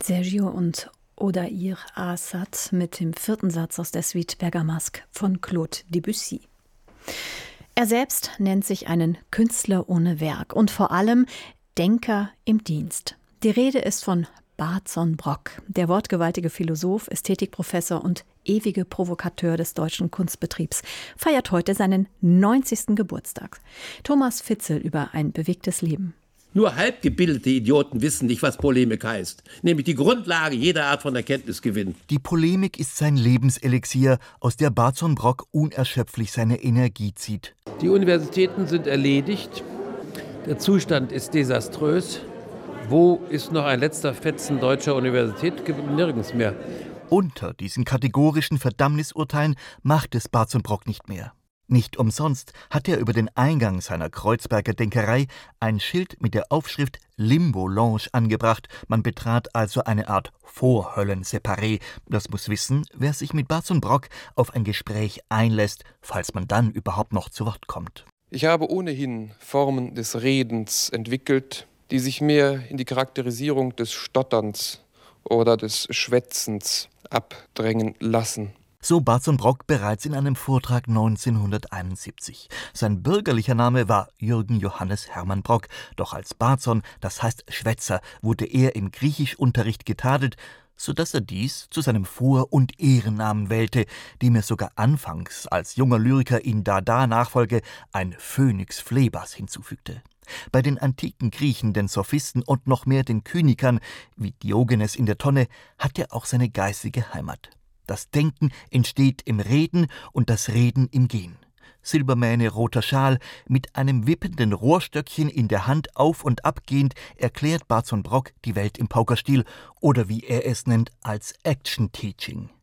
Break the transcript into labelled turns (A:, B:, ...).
A: Sergio und Odair Assad mit dem 4. Satz aus der Suite Bergamasque von Claude Debussy. Er selbst nennt sich einen Künstler ohne Werk und vor allem Denker im Dienst. Die Rede ist von Barton Brock, der wortgewaltige Philosoph, Ästhetikprofessor und ewige Provokateur des deutschen Kunstbetriebs, feiert heute seinen 90. Geburtstag. Thomas Fitzel über ein bewegtes Leben.
B: Nur halbgebildete Idioten wissen nicht, was Polemik heißt. Nämlich die Grundlage jeder Art von Erkenntnisgewinn.
C: Die Polemik ist sein Lebenselixier, aus der Barton Brock unerschöpflich seine Energie zieht.
D: Die Universitäten sind erledigt. Der Zustand ist desaströs. Wo ist noch ein letzter Fetzen deutscher Universität? Nirgends mehr.
C: Unter diesen kategorischen Verdammnisurteilen macht es Barton Brock nicht mehr. Nicht umsonst hat er über den Eingang seiner Kreuzberger Denkerei ein Schild mit der Aufschrift Limbo Lounge angebracht. Man betrat also eine Art Vorhöllen-Separé. Das muss wissen, wer sich mit Barton Brock auf ein Gespräch einlässt, falls man dann überhaupt noch zu Wort kommt.
E: Ich habe ohnehin Formen des Redens entwickelt, die sich mehr in die Charakterisierung des Stotterns oder des Schwätzens abdrängen lassen.
C: So Barton Brock bereits in einem Vortrag 1971. Sein bürgerlicher Name war Jürgen Johannes Hermann Brock, doch als Barton, das heißt Schwätzer, wurde er im Griechischunterricht getadelt, sodass er dies zu seinem Vor- und Ehrennamen wählte, dem er sogar anfangs als junger Lyriker in Dada-Nachfolge ein Phönix Phlebas hinzufügte. Bei den antiken Griechen, den Sophisten und noch mehr den Kynikern, wie Diogenes in der Tonne, hat er auch seine geistige Heimat. Das Denken entsteht im Reden und das Reden im Gehen. Silbermähne, roter Schal, mit einem wippenden Rohrstöckchen in der Hand auf- und abgehend erklärt Barton Brock die Welt im Paukerstil oder wie er es nennt, als Action-Teaching.